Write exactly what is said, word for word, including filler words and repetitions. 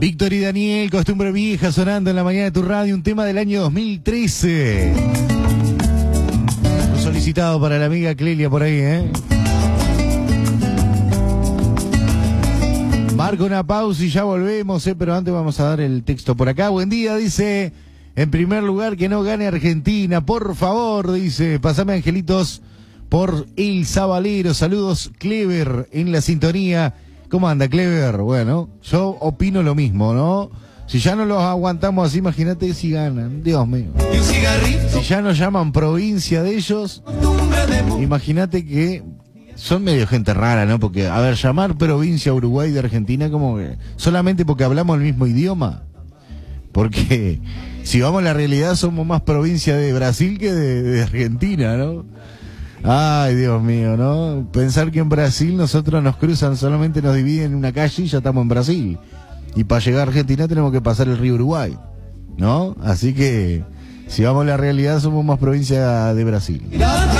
Víctor y Daniel, Costumbre Vieja, sonando en la mañana de tu radio, un tema del año dos mil trece. Un solicitado para la amiga Clelia por ahí, ¿eh? Marco una pausa y ya volvemos, ¿eh? Pero antes vamos a dar el texto por acá. Buen día, dice, en primer lugar que no gane Argentina, por favor, dice, pasame angelitos por El Sabalero. Saludos, Clever, en la sintonía. ¿Cómo anda, Clever? Bueno, yo opino lo mismo, ¿no? Si ya no los aguantamos así, imagínate si ganan. Dios mío. Si ya nos llaman provincia de ellos, imagínate que son medio gente rara, ¿no? Porque, a ver, llamar provincia Uruguay de Argentina como que solamente porque hablamos el mismo idioma. Porque si vamos a la realidad somos más provincia de Brasil que de, de Argentina, ¿no? Ay, Dios mío, ¿no? Pensar que en Brasil nosotros nos cruzan, solamente nos dividen en una calle y ya estamos en Brasil. Y para llegar a Argentina tenemos que pasar el río Uruguay, ¿no? Así que, si vamos a la realidad, somos más provincia de Brasil.